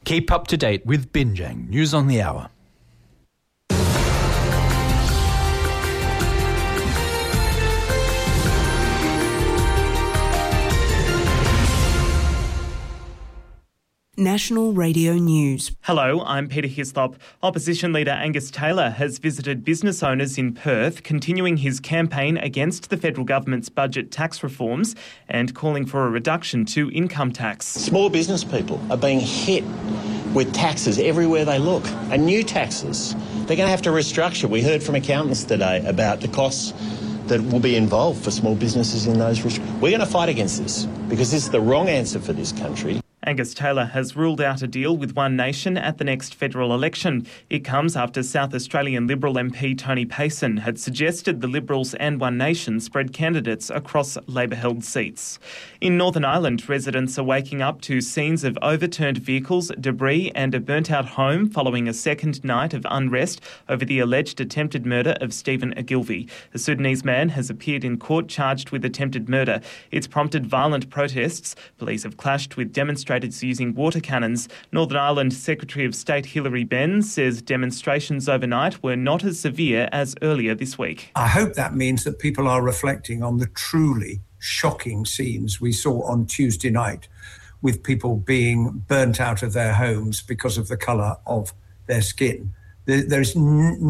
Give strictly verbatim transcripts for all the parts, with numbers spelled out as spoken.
Keep up to date with Binjang News on the Hour. National Radio News. Hello, I'm Peter Hislop. Opposition leader Angus Taylor has visited business owners in Perth, continuing his campaign against the federal government's budget tax reforms and calling for a reduction to income tax. Small business people are being hit with taxes everywhere they look, and new taxes. They're going to have to restructure. We heard from accountants today about the costs that will be involved for small businesses in those restrictions. We're going to fight against this because this is the wrong answer for this country. Angus Taylor has ruled out a deal with One Nation at the next federal election. It comes after South Australian Liberal M P Tony Payson had suggested the Liberals and One Nation spread candidates across Labor-held seats. In Northern Ireland, residents are waking up to scenes of overturned vehicles, debris and a burnt-out home following a second night of unrest over the alleged attempted murder of Stephen Ogilvie. A Sudanese man has appeared in court charged with attempted murder. It's prompted violent protests. Police have clashed with demonstrators using water cannons. Northern Ireland Secretary of State Hilary Benn says demonstrations overnight were not as severe as earlier this week. I hope that means that people are reflecting on the truly shocking scenes we saw on Tuesday night, with people being burnt out of their homes because of the colour of their skin. There is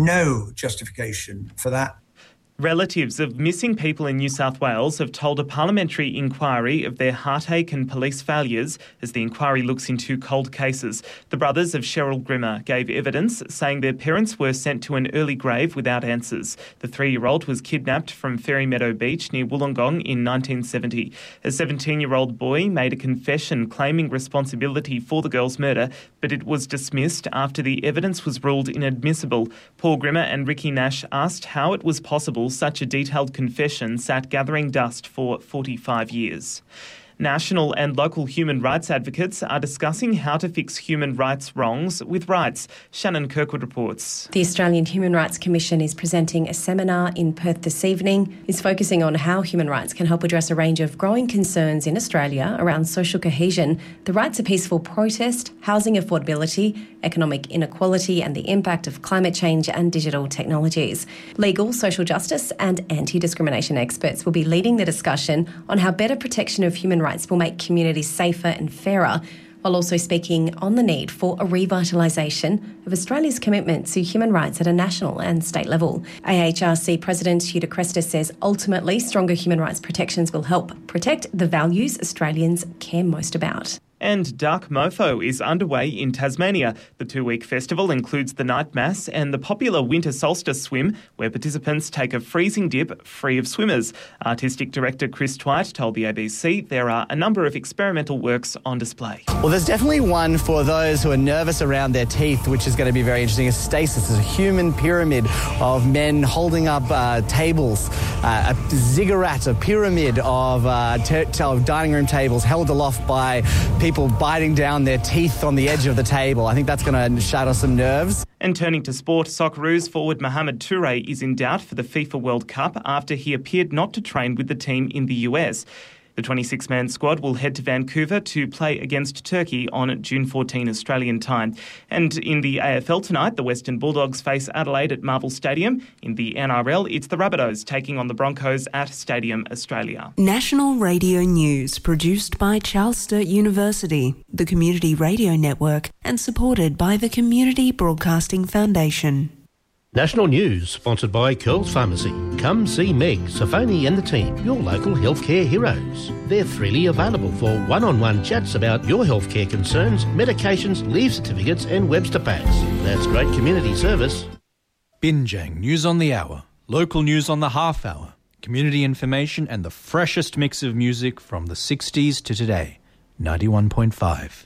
no justification for that. Relatives of missing people in New South Wales have told a parliamentary inquiry of their heartache and police failures as the inquiry looks into cold cases. The brothers of Cheryl Grimmer gave evidence saying their parents were sent to an early grave without answers. The three-year-old was kidnapped from Fairy Meadow Beach near Wollongong in nineteen seventy. A seventeen-year-old boy made a confession claiming responsibility for the girl's murder, but it was dismissed after the evidence was ruled inadmissible. Paul Grimmer and Ricky Nash asked how it was possible such a detailed confession sat gathering dust for forty-five years. National and local human rights advocates are discussing how to fix human rights wrongs with rights. Shannon Kirkwood reports. The Australian Human Rights Commission is presenting a seminar in Perth this evening. It's focusing on how human rights can help address a range of growing concerns in Australia around social cohesion, the right to peaceful protest, housing affordability, economic inequality and the impact of climate change and digital technologies. Legal, social justice and anti-discrimination experts will be leading the discussion on how better protection of human rights will make communities safer and fairer, while also speaking on the need for a revitalisation of Australia's commitment to human rights at a national and state level. A H R C President Hugh de Cresta says ultimately stronger human rights protections will help protect the values Australians care most about. And Dark Mofo is underway in Tasmania. The two-week festival includes the night mass and the popular winter solstice swim, where participants take a freezing dip free of swimmers. Artistic director Chris Twite told the A B C there are a number of experimental works on display. Well, there's definitely one for those who are nervous around their teeth, which is going to be very interesting. A stasis is a human pyramid of men holding up uh, tables, uh, a ziggurat, a pyramid of uh, t- t- dining room tables held aloft by people People biting down their teeth on the edge of the table. I think that's going to shatter some nerves. And turning to sport, Socceroos forward Mohamed Touré is in doubt for the FIFA World Cup after he appeared not to train with the team in the U S. The twenty-six man squad will head to Vancouver to play against Turkey on June fourteenth Australian time. And in the A F L tonight, the Western Bulldogs face Adelaide at Marvel Stadium. In the N R L, it's the Rabbitohs taking on the Broncos at Stadium Australia. National Radio News, produced by Charles Sturt University, the Community Radio Network, and supported by the Community Broadcasting Foundation. National News, sponsored by Curls Pharmacy. Come see Meg, Safoni and the team, your local healthcare heroes. They're freely available for one-on-one chats about your healthcare concerns, medications, leave certificates and Webster packs. That's great community service. Binjang News on the Hour, local news on the half hour, community information and the freshest mix of music from the sixties to today. ninety-one point five.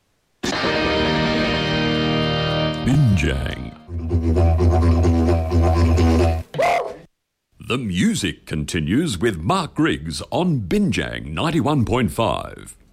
Binjang. The music continues with Mark Griggs on Binjang ninety-one point five.